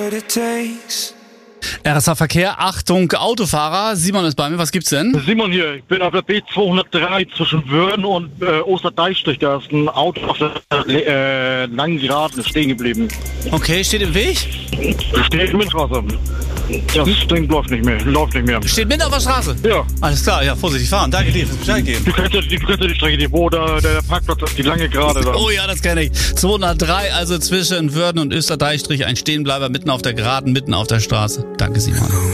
what it takes. RSA Verkehr, Achtung, Autofahrer. Simon ist bei mir, was gibt's denn? Simon hier, ich bin auf der B203 zwischen Wörden und Osterdeichstrich. Da ist ein Auto auf der langen Geraden stehen geblieben. Okay, steht im Weg? Steht in der Straße. Das Ding läuft nicht mehr. Steht mitten auf der Straße? Ja. Alles klar, ja, vorsichtig fahren. Danke dir fürs Bescheid geben. Die Strecke, wo der Parkplatz ist, die lange Gerade da. Oh ja, das kenne ich. 203, also zwischen Wörden und Österdeichstrich, ein Stehenbleiber mitten auf der Geraden, mitten auf der Straße. Danke, Simon.